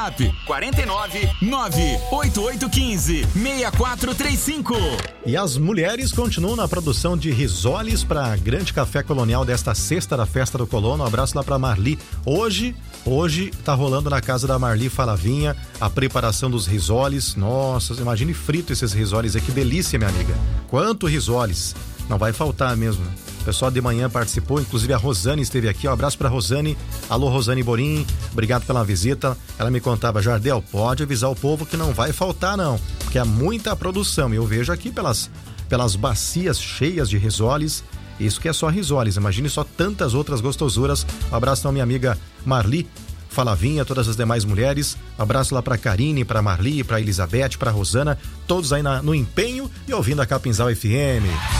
WhatsApp 49 98815 6435. E as mulheres continuam na produção de risoles para Grande Café Colonial desta sexta da Festa do Colono. Um abraço lá para Marli. Hoje tá rolando na casa da Marli Falavinha a preparação dos risoles. Nossa, imagine frito esses risoles aí, que delícia, minha amiga. Quanto risoles! Não vai faltar mesmo. O pessoal de manhã participou, inclusive a Rosane esteve aqui. Um abraço pra Rosane. Alô, Rosane Borim, obrigado pela visita. Ela me contava: Jardel, pode avisar o povo que não vai faltar não, porque é muita produção. Eu vejo aqui pelas bacias cheias de risoles. Isso que é só risoles, imagine só tantas outras gostosuras. Um abraço pra minha amiga Marli Falavinha, todas as demais mulheres. Um abraço lá pra Karine, pra Marli, pra Elizabeth, pra Rosana, todos aí no empenho e ouvindo a Capinzal FM.